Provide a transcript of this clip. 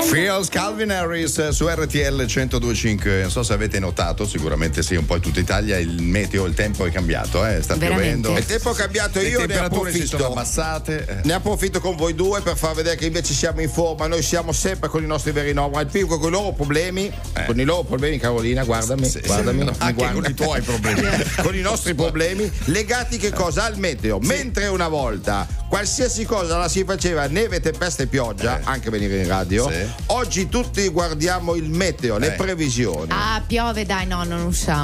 Feels Calvin Harris su RTL 102.5. Non so se avete notato, sicuramente sì, un po' in tutta Italia il meteo, il tempo è cambiato, sta piovendo. Il tempo è cambiato, le io temperature si sono abbassate. Ne approfitto con voi due per far vedere che invece siamo in forma, noi siamo sempre con i nostri veri nomi, al più con i loro problemi, con i loro problemi, Carolina, guardami, anche guarda. Con i tuoi problemi. Con i nostri problemi legati che cosa? Al meteo. Sì. Mentre una volta qualsiasi cosa la si faceva neve, tempesta e pioggia, anche venire in radio, oggi tutti guardiamo il meteo, le previsioni. Ah, piove, dai, no, non usciamo.